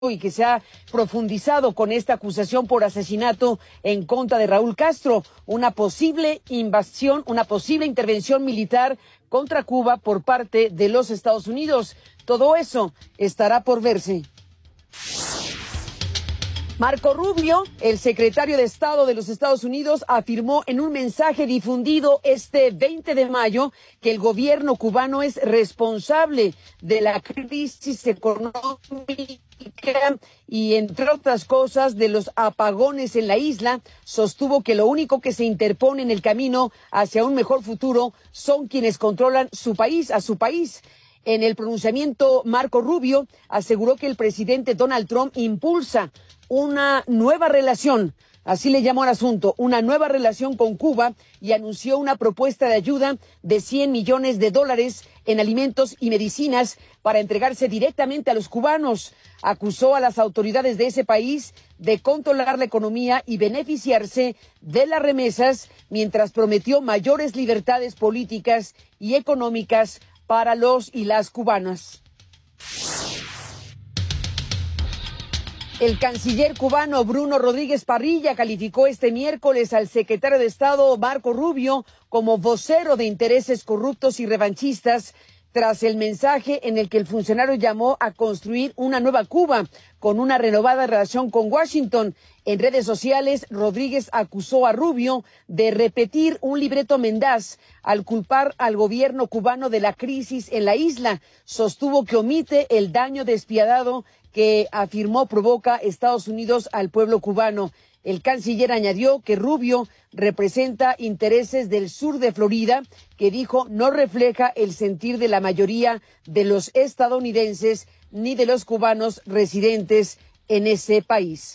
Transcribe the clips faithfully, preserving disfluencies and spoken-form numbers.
y que se ha profundizado con esta acusación por asesinato en contra de Raúl Castro, una posible invasión, una posible intervención militar contra Cuba por parte de los Estados Unidos. Todo eso estará por verse. Marco Rubio, el secretario de Estado de los Estados Unidos, afirmó en un mensaje difundido este veinte de mayo que el gobierno cubano es responsable de la crisis económica y, entre otras cosas, de los apagones en la isla. Sostuvo que lo único que se interpone en el camino hacia un mejor futuro son quienes controlan su país, a su país. En el pronunciamiento, Marco Rubio aseguró que el presidente Donald Trump impulsa una nueva relación, así le llamó al asunto, una nueva relación con Cuba, y anunció una propuesta de ayuda de cien millones de dólares en alimentos y medicinas para entregarse directamente a los cubanos. Acusó a las autoridades de ese país de controlar la economía y beneficiarse de las remesas, mientras prometió mayores libertades políticas y económicas para los y las cubanas. El canciller cubano Bruno Rodríguez Parrilla calificó este miércoles al secretario de Estado Marco Rubio como vocero de intereses corruptos y revanchistas, tras el mensaje en el que el funcionario llamó a construir una nueva Cuba con una renovada relación con Washington. En redes sociales, Rodríguez acusó a Rubio de repetir un libreto mendaz al culpar al gobierno cubano de la crisis en la isla. Sostuvo que omite el daño despiadado que afirmó provoca Estados Unidos al pueblo cubano. El canciller añadió que Rubio representa intereses del sur de Florida, que dijo no refleja el sentir de la mayoría de los estadounidenses ni de los cubanos residentes en ese país.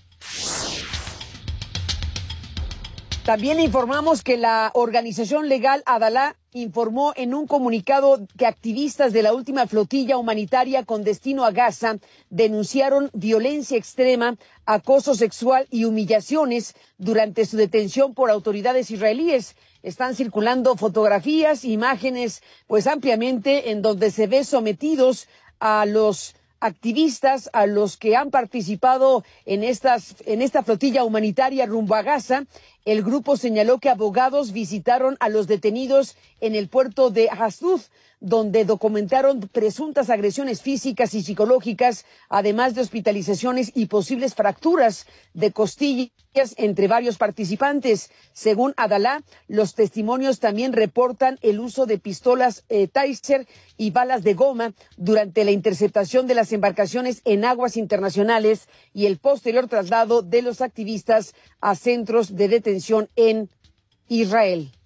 También informamos que la organización legal Adalá informó en un comunicado que activistas de la última flotilla humanitaria con destino a Gaza denunciaron violencia extrema, acoso sexual y humillaciones durante su detención por autoridades israelíes. Están circulando fotografías, imágenes, pues ampliamente, en donde se ve sometidos a los activistas, a los que han participado en estas, en esta flotilla humanitaria rumbo a Gaza. El grupo señaló que abogados visitaron a los detenidos en el puerto de Ashdod, donde documentaron presuntas agresiones físicas y psicológicas, además de hospitalizaciones y posibles fracturas de costillas entre varios participantes. Según Adalá, los testimonios también reportan el uso de pistolas eh, Taser y balas de goma durante la interceptación de las embarcaciones en aguas internacionales y el posterior traslado de los activistas a centros de detención en Israel.